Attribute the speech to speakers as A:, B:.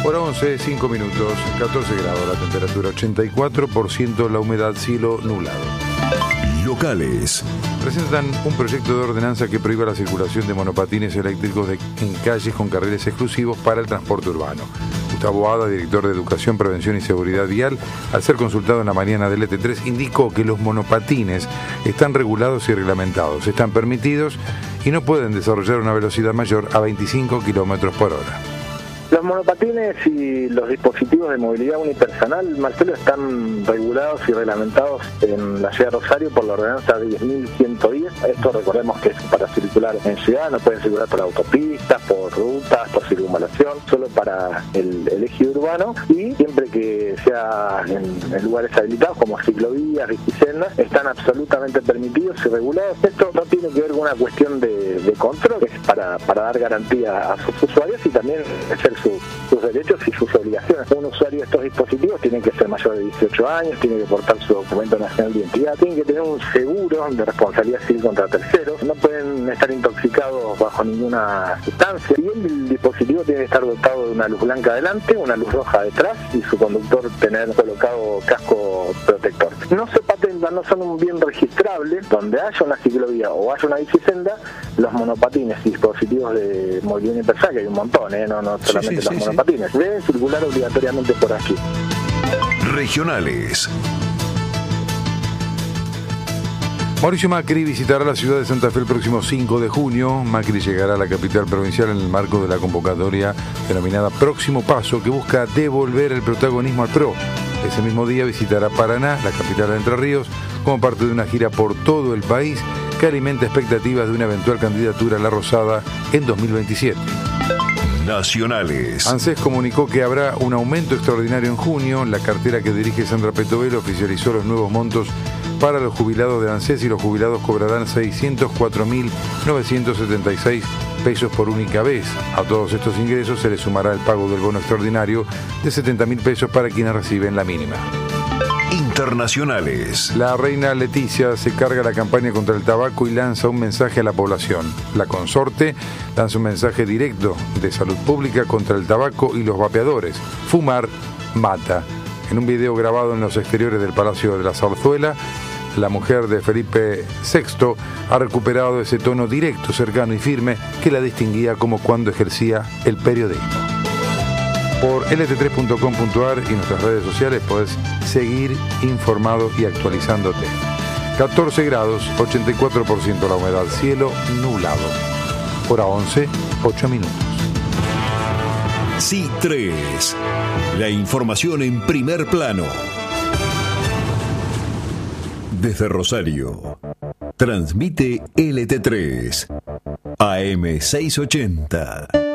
A: Hora 11, 5 minutos, 14 grados la temperatura, 84% la humedad, cielo nublado.
B: Locales.
A: Presentan un proyecto de ordenanza que prohíba la circulación de monopatines eléctricos en calles con carriles exclusivos para el transporte urbano. Gustavo Ada, director de Educación, Prevención y Seguridad Vial, al ser consultado en la mañana del ET3, indicó que los monopatines están regulados y reglamentados, están permitidos y no pueden desarrollar una velocidad mayor a 25 kilómetros por hora.
C: Los monopatines y los dispositivos de movilidad unipersonal, Marcelo, están regulados y reglamentados en la ciudad de Rosario por la ordenanza 10.110. Esto recordemos que es para circular en ciudad, no pueden circular por autopistas, por rutas, por circunvalación, solo para el eje urbano, y siempre que sea en lugares habilitados como ciclovías, bicisendas, están absolutamente permitidos y regulados. Esto no tiene que ver con una cuestión de control, es para dar garantía a sus usuarios y también ejercer sus derechos y sus obligaciones. Un usuario de estos dispositivos tiene que ser mayor de 18 años, tiene que portar su documento nacional de identidad, tiene que tener un seguro de responsabilidad civil contra terceros, no pueden estar intoxicados bajo ninguna sustancia, y el dispositivo tiene que estar dotado de una luz blanca adelante, una luz roja detrás y su conductor tener colocado casco protector. No se patentan, no son un bien registrable. Donde haya una ciclovía o haya una bicisenda, los monopatines y dispositivos de movilidad unipersonal, que hay un montón, no solamente los monopatines, deben circular obligatoriamente por aquí.
B: Regionales.
A: Mauricio Macri visitará la ciudad de Santa Fe el próximo 5 de junio. Macri llegará a la capital provincial en el marco de la convocatoria denominada Próximo Paso, que busca devolver el protagonismo al PRO. Ese mismo día visitará Paraná, la capital de Entre Ríos, como parte de una gira por todo el país que alimenta expectativas de una eventual candidatura a la Rosada en 2027.
B: Nacionales.
A: ANSES comunicó que habrá un aumento extraordinario en junio. La cartera que dirige Sandra Petovelo oficializó los nuevos montos para los jubilados de ANSES, y los jubilados cobrarán 604.976 pesos por única vez. A todos estos ingresos se les sumará el pago del bono extraordinario de 70.000 pesos para quienes reciben la mínima.
B: Internacionales.
A: La reina Leticia se carga la campaña contra el tabaco y lanza un mensaje a la población. La consorte lanza un mensaje directo de salud pública contra el tabaco y los vapeadores. Fumar mata. En un video grabado en los exteriores del Palacio de la Zarzuela, la mujer de Felipe VI ha recuperado ese tono directo, cercano y firme que la distinguía como cuando ejercía el periodismo. Por lt3.com.ar y nuestras redes sociales podés seguir informado y actualizándote. 14 grados, 84% la humedad, cielo nublado. Hora 11, 8 minutos.
B: C3, la información en primer plano. Desde Rosario, transmite LT3, AM 680.